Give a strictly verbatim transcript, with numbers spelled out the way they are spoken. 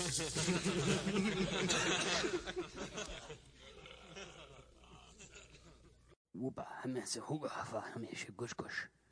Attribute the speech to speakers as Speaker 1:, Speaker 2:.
Speaker 1: Opa, haben wir so Hunger, haben wir schon gut, gut.